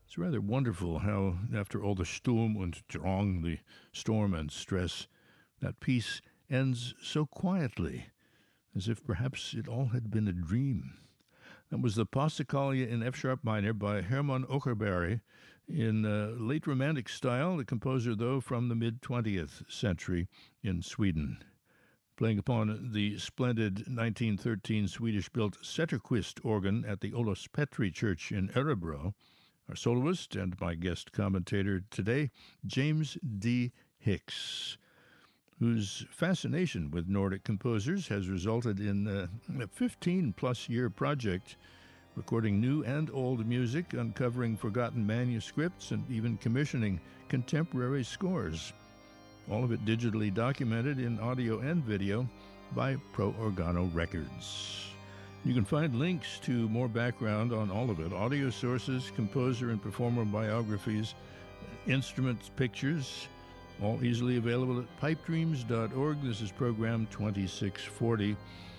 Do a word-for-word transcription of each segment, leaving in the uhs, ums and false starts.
It's rather wonderful how, after all the Sturm und Drang, the storm and stress, that piece ends so quietly, as if perhaps it all had been a dream. That was the Passacaglia in F-sharp minor by Hermann Åkerberg in uh, late Romantic style, the composer, though, from the mid-twentieth century in Sweden. Playing upon the splendid nineteen thirteen Swedish-built Zetterquist organ at the Olos Petri Church in Örebro, our soloist and my guest commentator today, James D. Hicks, whose fascination with Nordic composers has resulted in a fifteen-plus year project recording new and old music, uncovering forgotten manuscripts, and even commissioning contemporary scores. All of it digitally documented in audio and video by Pro Organo Records. You can find links to more background on all of it, audio sources, composer and performer biographies, instruments, pictures, all easily available at pipe dreams dot org. This is program twenty-six forty.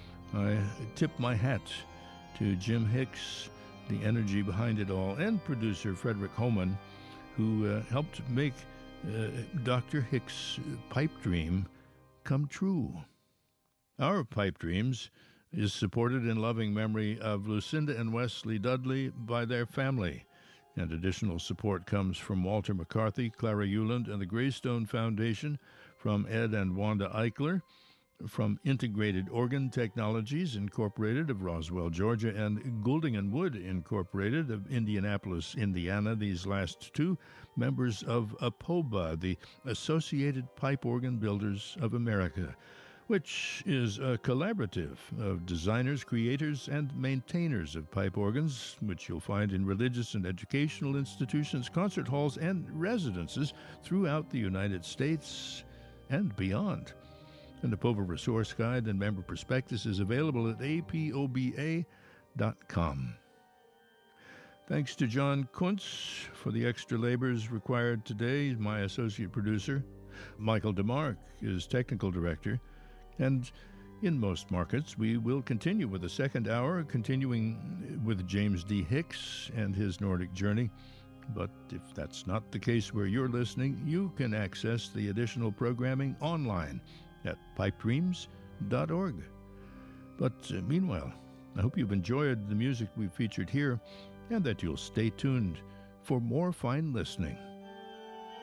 I tip my hat to Jim Hicks, the energy behind it all, and producer Frederick Homan, who uh, helped make uh, Doctor Hicks' pipe dream come true. Our Pipe Dreams is supported in loving memory of Lucinda and Wesley Dudley by their family, and additional support comes from Walter McCarthy, Clara Euland, and the Greystone Foundation, from Ed and Wanda Eichler, from Integrated Organ Technologies Incorporated of Roswell, Georgia, and Goulding and Wood Incorporated of Indianapolis, Indiana, these last two members of APOBA, the Associated Pipe Organ Builders of America, which is a collaborative of designers, creators, and maintainers of pipe organs, which you'll find in religious and educational institutions, concert halls, and residences throughout the United States and beyond. An APOBA resource guide and member prospectus is available at A P O B A dot com. Thanks to John Kuntz for the extra labors required today, my associate producer. Michael DeMarc is technical director. And in most markets, we will continue with the second hour, continuing with James D. Hicks and his Nordic journey. But if that's not the case where you're listening, you can access the additional programming online at pipe dreams dot org. But uh, meanwhile, I hope you've enjoyed the music we've featured here and that you'll stay tuned for more fine listening.